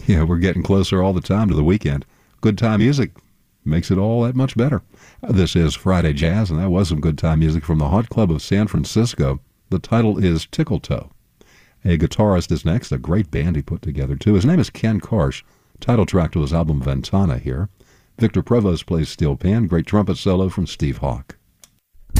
Yeah, we're getting closer all the time to the weekend. Good time music makes it all that much better. This is Friday Jazz, and that was some good time music from the Hot Club of San Francisco. The title is Tickletoe. A guitarist is next, a great band he put together, too. His name is Ken Karsh. Title track to his album Ventana here. Victor Prevost plays steel pan, great trumpet solo from Steve Hawk.